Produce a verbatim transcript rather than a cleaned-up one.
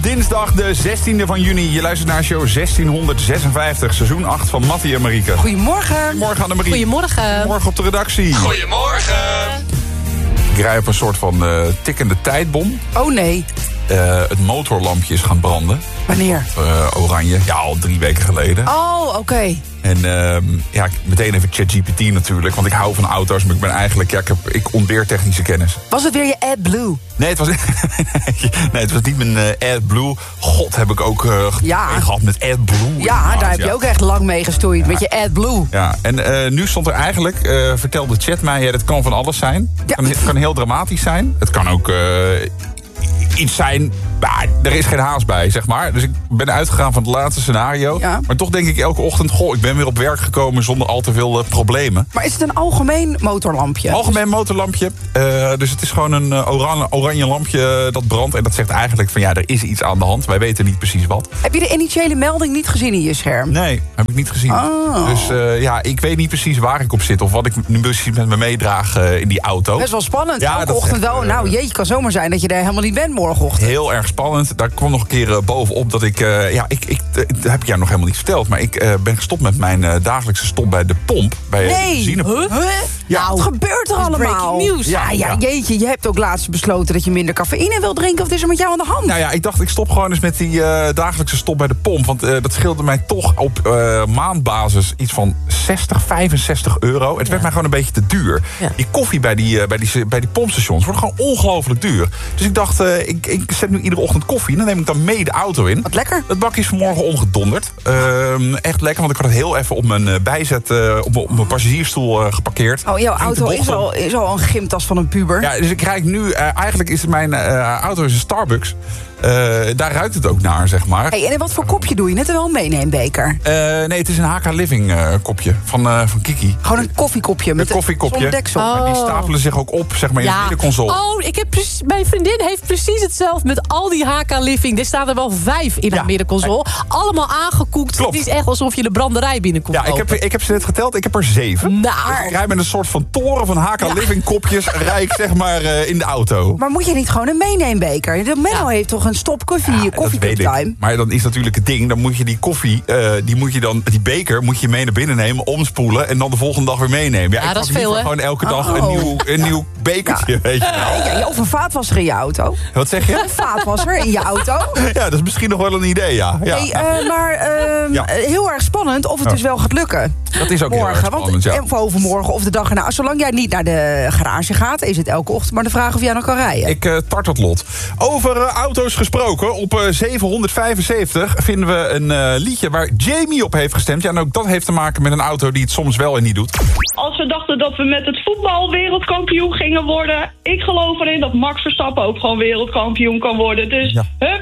dinsdag de zestiende van juni. Je luistert naar show zestienhonderdzesenvijftig, seizoen acht van Mattie en Marieke. Goedemorgen. Goedemorgen Annemarie. Goedemorgen. Goedemorgen op de redactie. Goedemorgen. Ik rij op een soort van uh, tikkende tijdbom. Oh nee. Uh, het motorlampje is gaan branden. Wanneer? Uh, oranje. Ja, al drie weken geleden. Oh, oké. Okay. En uh, ja, meteen even ChatGPT natuurlijk. Want ik hou van auto's, maar ik ben eigenlijk... Ja, ik, heb, ik ontbeer technische kennis. Was het weer je AdBlue? Nee, het was, nee, het was niet mijn uh, AdBlue. God, heb ik ook uh, ja. gehad met AdBlue. Ja, daar heb je ja. ook echt lang mee gestoeid. Ja. Met je AdBlue. Ja, en uh, nu stond er eigenlijk... Uh, vertelde chat mij, ja, dat kan van alles zijn. Het ja. kan, kan heel dramatisch zijn. Het kan ook... Uh, iets zijn, maar er is geen haast bij, zeg maar. Dus ik ben uitgegaan van het laatste scenario. Ja. Maar toch denk ik elke ochtend... goh, ik ben weer op werk gekomen zonder al te veel uh, problemen. Maar is het een algemeen motorlampje? Algemeen motorlampje. Uh, dus het is gewoon een uh, oranje, oranje lampje dat brandt. En dat zegt eigenlijk van ja, er is iets aan de hand. Wij weten niet precies wat. Heb je de initiële melding niet gezien in je scherm? Nee, heb ik niet gezien. Oh. Dus uh, ja, ik weet niet precies waar ik op zit... of wat ik nu precies met me meedraag uh, in die auto. Best wel spannend. Ja, elke ochtend wel. Uh, nou jeetje, kan zomaar zijn dat je er helemaal niet bent morgenochtend. Heel erg spannend. Daar kwam nog een keer uh, bovenop dat ik... Uh, ja, ik, ik uh, dat heb ik jou nog helemaal niet verteld... maar ik uh, ben gestopt met mijn uh, dagelijkse stop bij de pomp. Bij nee, de benzinepomp. Huh? Ja. Nou, wat gebeurt er allemaal? Breaking news. Ja, ja, ja, jeetje, je hebt ook laatst besloten dat je minder cafeïne wil drinken. Of is er met jou aan de hand? Nou ja, ik dacht, ik stop gewoon eens met die uh, dagelijkse stop bij de pomp. Want uh, dat scheelde mij toch op uh, maandbasis iets van zestig, vijfenzestig euro. Het ja. werd mij gewoon een beetje te duur. Ja. Die koffie bij die, uh, bij, die, bij die pompstations wordt gewoon ongelooflijk duur. Dus ik dacht, uh, ik, ik zet nu iedere ochtend koffie. Dan neem ik dan mee de auto in. Wat lekker. Het bakje is vanmorgen omgedonderd. Uh, echt lekker, want ik had het heel even op mijn uh, bijzet... Uh, op, op mijn passagiersstoel uh, geparkeerd. Oh, jouw auto is al, is al een gymtas van een puber. Ja, dus ik rijd nu... Uh, eigenlijk is mijn uh, auto is een Starbucks. Uh, daar ruikt het ook naar, zeg maar. Hey, en in wat voor kopje doe je? Net wel een meeneembeker? Uh, nee, het is een H K Living uh, kopje van, uh, van Kiki. Gewoon een koffiekopje met een koffiekopje. Zonder deksel. Oh. Maar die stapelen zich ook op, zeg maar, in ja. de middenconsole. Oh, ik heb precies, mijn vriendin heeft precies hetzelfde met al die H K Living. Er staan er wel vijf in ja. haar middenconsole. Allemaal aangekoekt. Klopt. Het is echt alsof je de branderij binnenkomt. Ja, ik heb, ik heb ze net geteld. Ik heb er zeven. Nou. Dus ik rijd met een soort van toren van H K ja. Living kopjes rijd ik, zeg maar, uh, in de auto. Maar moet je niet gewoon een meeneembeker? De Menno ja. heeft toch een stop koffie, ja, koffie time. Maar dan is natuurlijk het ding, dan moet je die koffie, uh, die moet je dan, die beker moet je mee naar binnen nemen, omspoelen en dan de volgende dag weer meenemen. Ja, ja ik dat is veel, hè? Gewoon elke dag oh. een nieuw, een nieuw bekertje, ja. weet je nou. Ja, of een vaatwasser in je auto. Wat zeg je? Een vaatwasser in je auto. Ja, dat is misschien nog wel een idee, ja. ja. Hey, uh, maar uh, ja. heel erg spannend of het ja. dus wel gaat lukken. Dat is ook morgen, heel erg spannend, want, ja. Of overmorgen of de dag erna. Zolang jij niet naar de garage gaat, is het elke ochtend maar de vraag of jij nog kan rijden. Ik uh, tart het lot. Over uh, auto's gesproken, op uh, zevenhonderdvijfenzeventig vinden we een uh, liedje waar Jamie op heeft gestemd. Ja, en ook dat heeft te maken met een auto die het soms wel en niet doet. Als we dachten dat we met het voetbal wereldkampioen gingen worden, ik geloof erin dat Max Verstappen ook gewoon wereldkampioen kan worden. Dus, ja. hup,